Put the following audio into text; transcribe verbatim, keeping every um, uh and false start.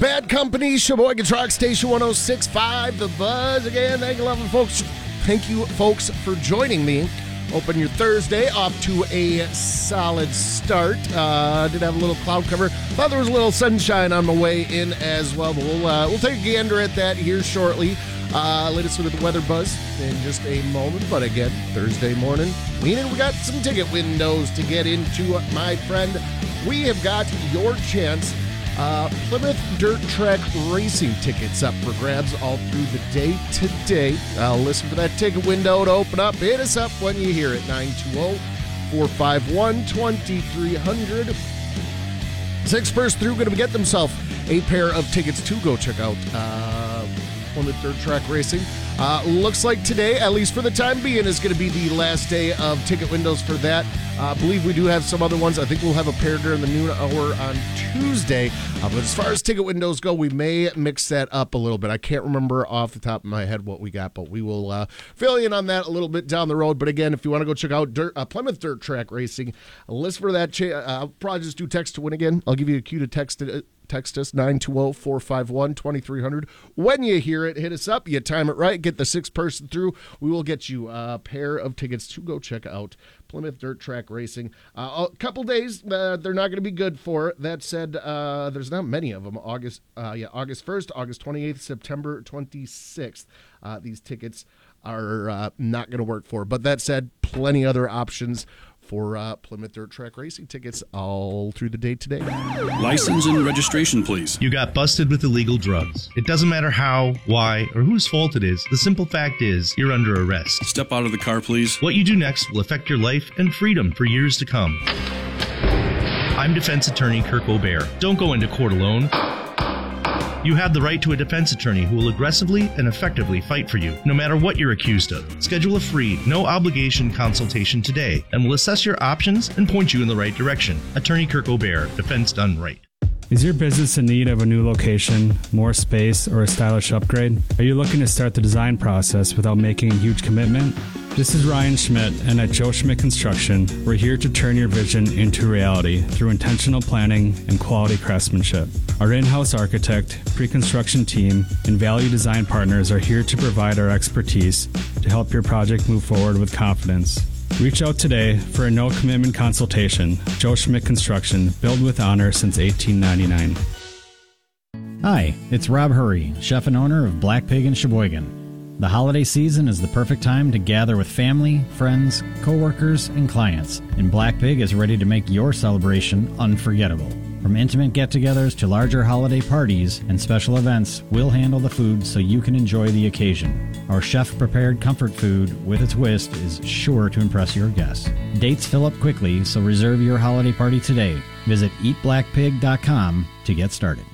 Bad Company, Sheboygan's Rock Station one oh six point five, The Buzz. Again, thank you, lovely folks. Thank you, folks, for joining me. Open your Thursday off to a solid start. Uh, did have a little cloud cover. Thought there was a little sunshine on the way in as well. But we'll, uh, we'll take a gander at that here shortly. Uh, latest with the weather buzz in just a moment. But again, Thursday morning, meaning we got some ticket windows to get into, my friend. We have got your chance. Uh, Plymouth Dirt Track Racing tickets up for grabs all through the day today. I'll listen for that ticket window to open up. Hit us up when you hear it. nine two zero, four five one, two three zero zero. Six person through going to get themselves a pair of tickets to go check out uh, Plymouth Dirt Track Racing. Uh, looks like today, at least for the time being, is going to be the last day of ticket windows for that. I uh, believe we do have some other ones. I think we'll have a pair during the noon hour on Tuesday. Uh, but as far as ticket windows go, we may mix that up a little bit. I can't remember off the top of my head what we got, but we will uh, fill you in on that a little bit down the road. But again, if you want to go check out Dirt, uh, Plymouth Dirt Track Racing, list for that. Cha- uh, I'll probably just do text to win again. I'll give you a cue to text it. Text us, nine two zero, four five one, two three zero zero. When you hear it, hit us up. You time it right. Get the sixth person through. We will get you a pair of tickets to go check out Plymouth Dirt Track Racing. Uh, a couple days, uh, they're not going to be good for it. That said, uh, there's not many of them. August uh, yeah, August first, August twenty-eighth, September twenty-sixth. Uh, these tickets are uh, not going to work for. But that said, plenty other options for uh, Plymouth Dirt Track Racing tickets all through the day today. License and registration, please. You got busted with illegal drugs. It doesn't matter how, why, or whose fault it is. The simple fact is you're under arrest. Step out of the car, please. What you do next will affect your life and freedom for years to come. I'm defense attorney Kirk O'Bear. Don't go into court alone. You have the right to a defense attorney who will aggressively and effectively fight for you, no matter what you're accused of. Schedule a free, no-obligation consultation today, and we'll assess your options and point you in the right direction. Attorney Kirk O'Bear, defense done right. Is your business in need of a new location, more space, or a stylish upgrade? Are you looking to start the design process without making a huge commitment? This is Ryan Schmidt, and at Joe Schmidt Construction, we're here to turn your vision into reality through intentional planning and quality craftsmanship. Our in-house architect, pre-construction team, and value design partners are here to provide our expertise to help your project move forward with confidence. Reach out today for a no-commitment consultation. Joe Schmidt Construction, built with honor since eighteen ninety-nine. Hi, it's Rob Hurry, chef and owner of Black Pig in Sheboygan. The holiday season is the perfect time to gather with family, friends, coworkers, and clients, and Black Pig is ready to make your celebration unforgettable. From intimate get-togethers to larger holiday parties and special events, we'll handle the food so you can enjoy the occasion. Our chef-prepared comfort food with a twist is sure to impress your guests. Dates fill up quickly, so reserve your holiday party today. Visit eat black pig dot com to get started.